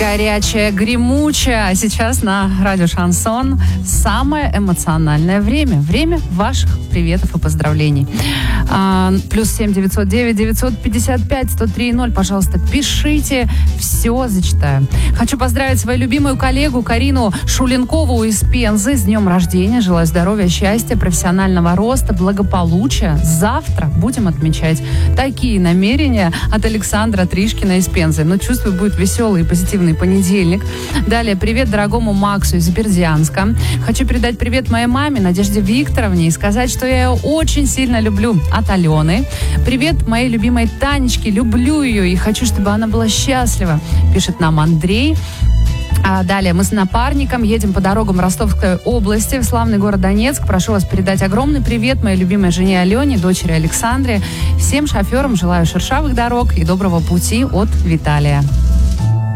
Горячая, гремучая. А сейчас на радио Шансон самое эмоциональное время. Время ваших приветов и поздравлений. +7 909 955 103 0. Пожалуйста, пишите. Все зачитаю. Хочу поздравить свою любимую коллегу Карину Шуленкову из Пензы с днем рождения. Желаю здоровья, счастья, профессионального роста, благополучия. Завтра будем отмечать такие намерения от Александра Тришкина из Пензы. Но чувствую, будет веселый и позитивный понедельник. Далее, привет дорогому Максу из Бердянска. Хочу передать привет моей маме Надежде Викторовне и сказать, что я ее очень сильно люблю. От Алены. Привет моей любимой Танечке. Люблю ее и хочу, чтобы она была счастлива. Пишет нам Андрей. А далее мы с напарником едем по дорогам Ростовской области в славный город Донецк. Прошу вас передать огромный привет моей любимой жене Алене, дочери Александре. Всем шоферам желаю шершавых дорог и доброго пути от Виталия.